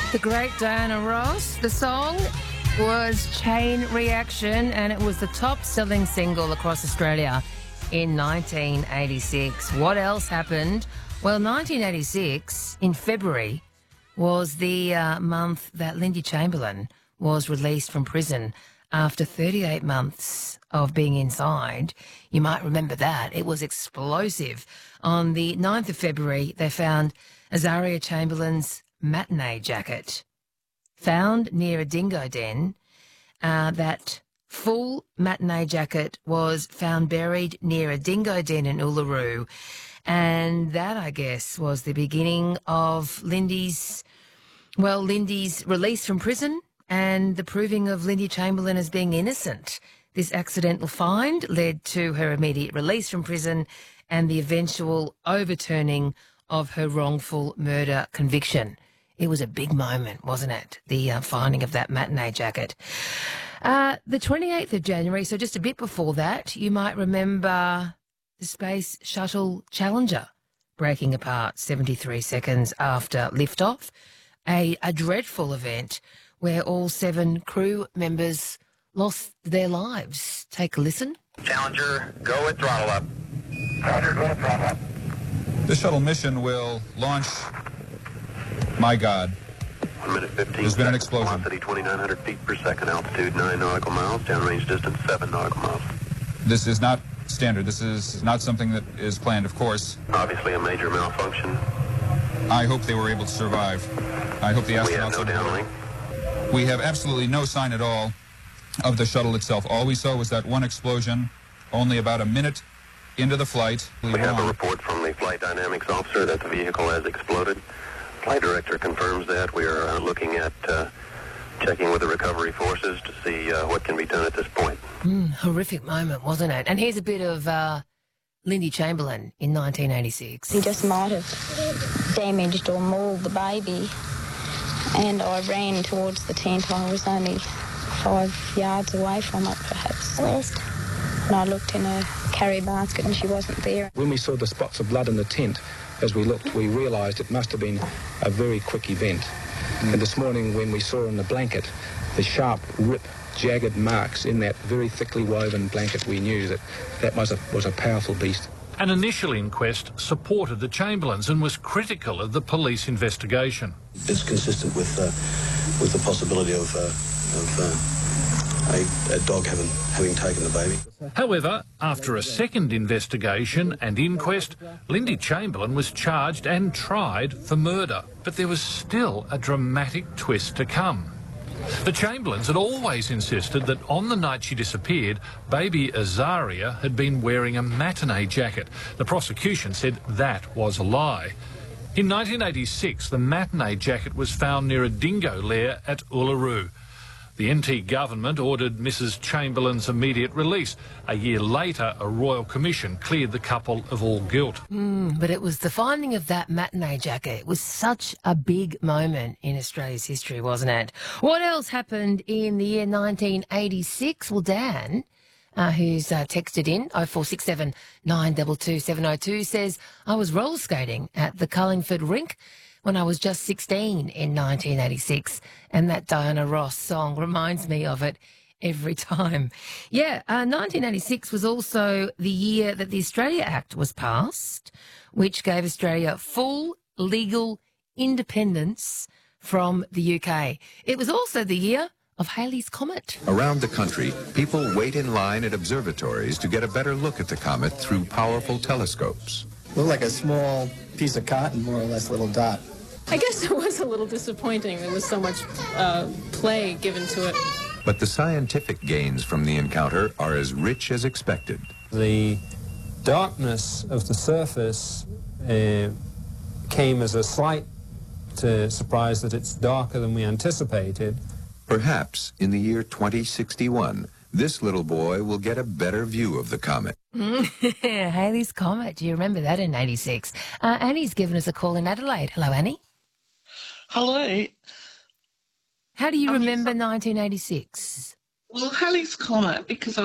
The great Diana Ross. The song was Chain Reaction, and it was the top-selling single across Australia in 1986. What else happened? Well, 1986, in February, was the month that Lindy Chamberlain was released from prison after 38 months of being inside. You might remember that. It was explosive. On the 9th of February, they found Azaria Chamberlain's matinee jacket found near a dingo den. That full matinee jacket was found buried near a dingo den in Uluru. And that, I guess, was the beginning of Lindy's release from prison and the proving of Lindy Chamberlain as being innocent. This accidental find led to her immediate release from prison and the eventual overturning of her wrongful murder conviction. It was a big moment, wasn't it? The finding of that matinee jacket. The 28th of January, so just a bit before that, you might remember the Space Shuttle Challenger breaking apart 73 seconds after liftoff. A dreadful event where all 7 crew members lost their lives. Take a listen. Challenger, go with throttle up. Roger, go with throttle up. This shuttle mission will launch, my God. 1 minute 15. There's been an explosion. Velocity 2,900 feet per second, altitude 9 nautical miles, downrange distance 7 nautical miles. This is not standard. This is not something that is planned, of course. Obviously a major malfunction. I hope they were able to survive. I hope the astronauts... We have no downlink. We have absolutely no sign at all of the shuttle itself. All we saw was that one explosion only about a minute into the flight. We have a report from the flight dynamics officer that the vehicle has exploded. Flight director confirms that. We are looking at checking with the recovery forces to see what can be done at this point. Horrific moment, wasn't it? And here's a bit of Lindy Chamberlain in 1986. He just might have damaged or mauled the baby. And I ran towards the tent. I was only 5 yards away from it, perhaps. And I looked in her carry basket and she wasn't there. When we saw the spots of blood in the tent, as we looked, we realised it must have been a very quick event. And this morning when we saw in the blanket the sharp, jagged marks in that very thickly woven blanket, we knew that that was a powerful beast. An initial inquest supported the Chamberlains and was critical of the police investigation. It's consistent with the possibility of a dog having taken the baby. However, after a second investigation and inquest, Lindy Chamberlain was charged and tried for murder. But there was still a dramatic twist to come. The Chamberlains had always insisted that on the night she disappeared, baby Azaria had been wearing a matinee jacket. The prosecution said that was a lie. In 1986, the matinee jacket was found near a dingo lair at Uluru. The NT government ordered Mrs. Chamberlain's immediate release. A year later, a royal commission cleared the couple of all guilt. But it was the finding of that matinee jacket. It was such a big moment in Australia's history, wasn't it? What else happened in the year 1986? Well, Dan, who's texted in 0467 922 702, says, I was roller skating at the Cullingford rink when I was just 16 in 1986, and that Diana Ross song reminds me of it every time. 1986 was also the year that the Australia Act was passed, which gave Australia full legal independence from the UK. It was also the year of Halley's Comet. Around the country, people wait in line at observatories to get a better look at the comet through powerful telescopes. Looked like a small piece of cotton, more or less, little dot. I guess it was a little disappointing. There was so much play given to it. But the scientific gains from the encounter are as rich as expected. The darkness of the surface came as a slight surprise that it's darker than we anticipated. Perhaps in the year 2061, this little boy will get a better view of the comet. Halley's Comet. Do you remember that in 86? Annie's given us a call in Adelaide. Hello, Annie. Hello. How do you remember 1986? Well, Halley's Comet, because